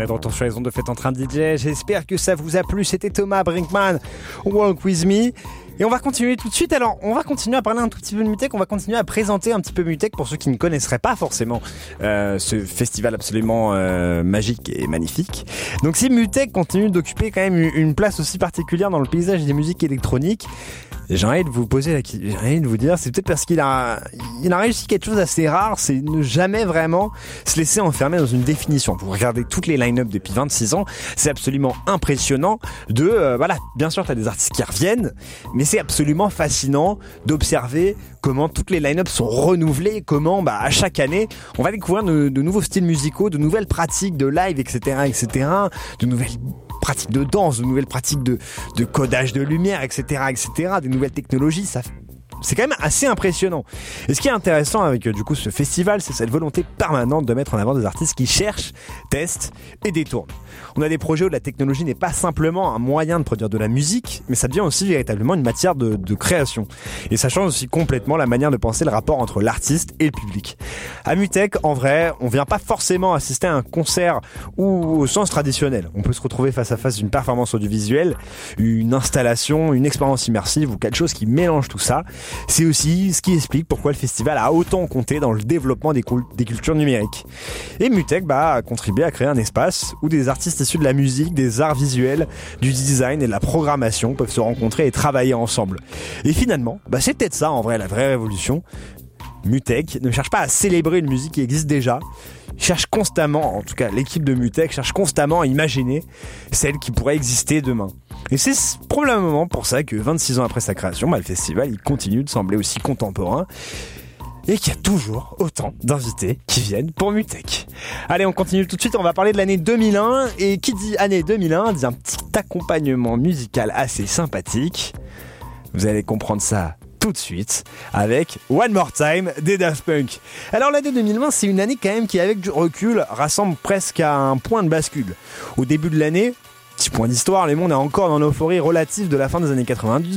est de retour sur les ondes de Fête en train de DJ. J'espère que ça vous a plu. C'était Thomas Brinkman, Walk With Me. Et on va continuer tout de suite. Alors, on va continuer à parler un tout petit peu de Mutech. On va continuer à présenter un petit peu Mutech pour ceux qui ne connaisseraient pas forcément ce festival absolument magique et magnifique. Donc, si Mutech continue d'occuper quand même une place aussi particulière dans le paysage des musiques électroniques, j'ai envie de vous j'ai envie de vous dire, c'est peut-être parce qu'il a réussi quelque chose d'assez rare, c'est ne jamais vraiment se laisser enfermer dans une définition. Vous regardez toutes les line-up depuis 26 ans, c'est absolument impressionnant voilà, bien sûr t'as des artistes qui reviennent, mais c'est absolument fascinant d'observer comment toutes les line-up sont renouvelées, comment à chaque année on va découvrir de nouveaux styles musicaux, de nouvelles pratiques de live, etc., de nouvelles pratiques de danse, de nouvelles pratiques de codage de lumière, etc., de nouvelles technologies. C'est quand même assez impressionnant. Et ce qui est intéressant avec du coup ce festival, c'est cette volonté permanente de mettre en avant des artistes qui cherchent, testent et détournent. On a des projets où la technologie n'est pas simplement un moyen de produire de la musique, mais ça devient aussi véritablement une matière de création. Et ça change aussi complètement la manière de penser le rapport entre l'artiste et le public. À Mutech, en vrai, on vient pas forcément assister à un concert ou au sens traditionnel. On peut se retrouver face à face d'une performance audiovisuelle, une installation, une expérience immersive ou quelque chose qui mélange tout ça. C'est aussi ce qui explique pourquoi le festival a autant compté dans le développement des cultures numériques. Et Mutech a contribué à créer un espace où des artistes issus de la musique, des arts visuels, du design et de la programmation peuvent se rencontrer et travailler ensemble. Et finalement, c'est peut-être ça en vrai la vraie révolution. Mutech ne cherche pas à célébrer une musique qui existe déjà, cherche constamment, en tout cas l'équipe de Mutech cherche constamment à imaginer celle qui pourrait exister demain. Et c'est probablement pour ça que 26 ans après sa création, le festival il continue de sembler aussi contemporain et qu'il y a toujours autant d'invités qui viennent pour Mutech. Allez, on continue tout de suite, on va parler de l'année 2001, et qui dit année 2001 dit un petit accompagnement musical assez sympathique. Vous allez comprendre ça tout de suite avec One More Time des Daft Punk. Alors l'année 2020, c'est une année quand même qui, avec du recul, rassemble presque à un point de bascule. Au début de l'année, petit point d'histoire, le monde est encore dans l'euphorie relative de la fin des années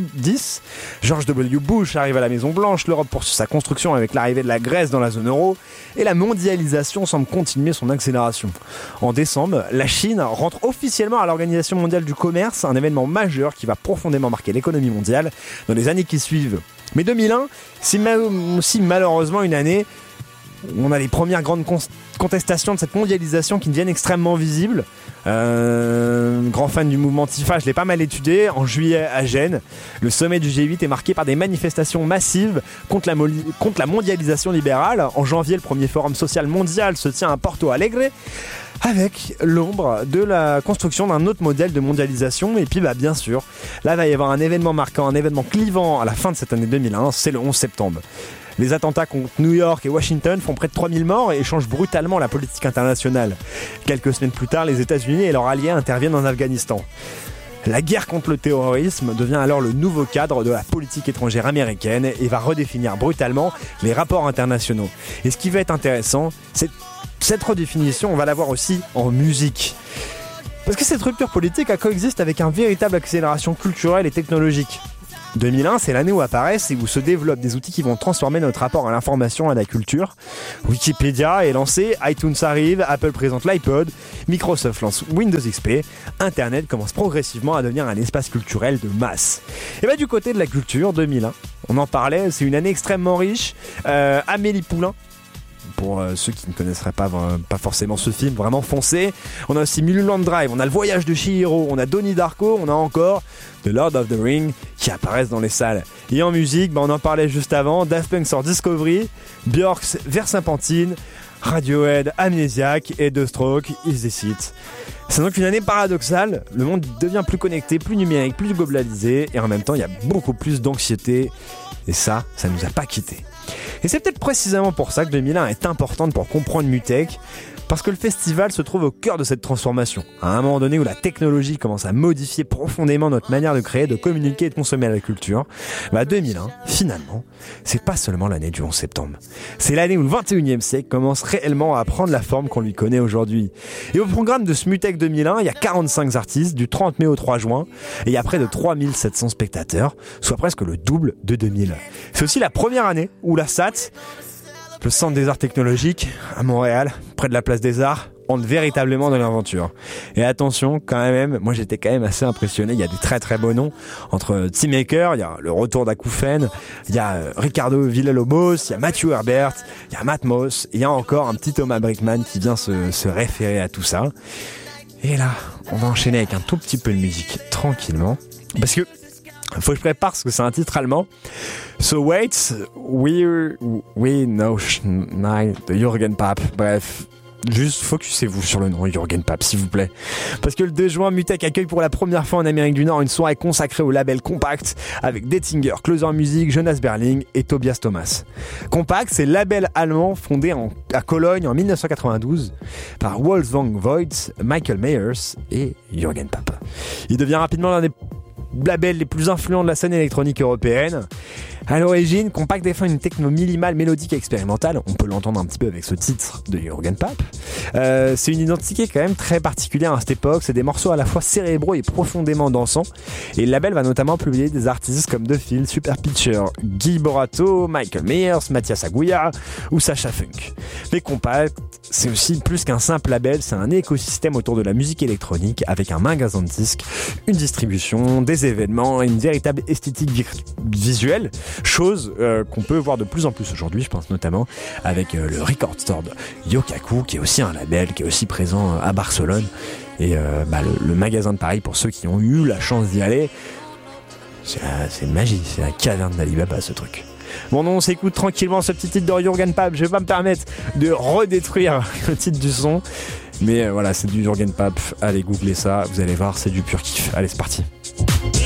90. George W. Bush arrive à la Maison Blanche, l'Europe poursuit sa construction avec l'arrivée de la Grèce dans la zone euro, et la mondialisation semble continuer son accélération. En décembre, la Chine rentre officiellement à l'Organisation mondiale du commerce, un événement majeur qui va profondément marquer l'économie mondiale dans les années qui suivent. Mais 2001, c'est aussi malheureusement une année où on a les premières grandes contestations de cette mondialisation qui deviennent extrêmement visibles. Grand fan du mouvement Tifa, je l'ai pas mal étudié. En juillet à Gênes, le sommet du G8 est marqué par des manifestations massives contre la mondialisation libérale. En janvier, le premier forum social mondial se tient à Porto Alegre, avec l'ombre de la construction d'un autre modèle de mondialisation. Et puis bien sûr, là va y avoir un événement marquant, un événement clivant à la fin de cette année 2001, c'est le 11 septembre. Les attentats contre New York et Washington font près de 3000 morts et changent brutalement la politique internationale. Quelques semaines plus tard, les États-Unis et leurs alliés interviennent en Afghanistan. La guerre contre le terrorisme devient alors le nouveau cadre de la politique étrangère américaine et va redéfinir brutalement les rapports internationaux. Et ce qui va être intéressant, c'est cette redéfinition, on va la voir aussi en musique. Parce que cette rupture politique coexiste avec une véritable accélération culturelle et technologique. 2001, c'est l'année où apparaissent et où se développent des outils qui vont transformer notre rapport à l'information et à la culture. Wikipédia est lancé, iTunes arrive, Apple présente l'iPod, Microsoft lance Windows XP, Internet commence progressivement à devenir un espace culturel de masse. Et du côté de la culture, 2001, on en parlait, c'est une année extrêmement riche. Amélie Poulain, pour ceux qui ne connaisseraient pas forcément ce film, vraiment foncé. On a aussi Mulholland Drive, on a Le Voyage de Chihiro, on a Donnie Darko, on a encore The Lord of the Ring qui apparaissent dans les salles. Et en musique, on en parlait juste avant, Daft Punk sort Discovery, Björk's Vers Serpentine, Radiohead, Amnesiac et The Stroke, Is This It. C'est donc une année paradoxale, le monde devient plus connecté, plus numérique, plus globalisé, et en même temps il y a beaucoup plus d'anxiété, et ça nous a pas quittés. Et c'est peut-être précisément pour ça que 2001 est importante pour comprendre Mutech, parce que le festival se trouve au cœur de cette transformation. À un moment donné où la technologie commence à modifier profondément notre manière de créer, de communiquer et de consommer la culture, 2001, finalement, c'est pas seulement l'année du 11 septembre. C'est l'année où le 21e siècle commence réellement à prendre la forme qu'on lui connaît aujourd'hui. Et au programme de ce Mutech 2001, il y a 45 artistes du 30 mai au 3 juin, et il y a près de 3700 spectateurs, soit presque le double de 2000. C'est aussi la première année où la SAT le centre des arts technologiques à Montréal, près de la place des Arts, entre véritablement dans l'aventure. Et attention, quand même, moi j'étais quand même assez impressionné. Il y a des très très beaux noms entre Team Maker, il y a le retour d'Akoufen, il y a Ricardo Villalobos, il y a Matthew Herbert, il y a Matt Moss, et il y a encore un petit Thomas Brinkman qui vient se référer à tout ça. Et là, on va enchaîner avec un tout petit peu de musique tranquillement, parce que faut que je prépare parce que c'est un titre allemand. So wait, we know de Jürgen Papp. Bref. Juste focusez-vous sur le nom Jürgen Papp, s'il vous plaît. Parce que le 2 juin, Mutek accueille pour la première fois en Amérique du Nord une soirée consacrée au label Compact avec Dettinger, Closer Music, Jonas Berling et Tobias Thomas. Compact, c'est le label allemand fondé à Cologne en 1992 par Wolfgang Voigt, Michael Myers et Jürgen Papp. Il devient rapidement l'un des labels les plus influents de la scène électronique européenne. À l'origine, Compact défend une techno minimale, mélodique et expérimentale. On peut l'entendre un petit peu avec ce titre de Jürgen Papp. C'est une identité quand même très particulière à cette époque. C'est des morceaux à la fois cérébraux et profondément dansants. Et le label va notamment publier des artistes comme The Field, Super Pitcher, Guy Borato, Michael Myers, Mathias Aguiar ou Sacha Funk. Mais Compact, c'est aussi plus qu'un simple label, c'est un écosystème autour de la musique électronique avec un magasin de disques, une distribution, des événements et une véritable esthétique visuelle. Chose qu'on peut voir de plus en plus aujourd'hui, je pense notamment avec le Record Store de Yokaku, qui est aussi un label, qui est aussi présent à Barcelone. Et le magasin de Paris, pour ceux qui ont eu la chance d'y aller, c'est magie, c'est la caverne d'Alibaba ce truc. Bon non, on s'écoute tranquillement ce petit titre de Jürgen Papp. Je vais pas me permettre de redétruire le titre du son, mais voilà, c'est du Jürgen Papp. Allez googler ça, vous allez voir, c'est du pur kiff. Allez, c'est parti.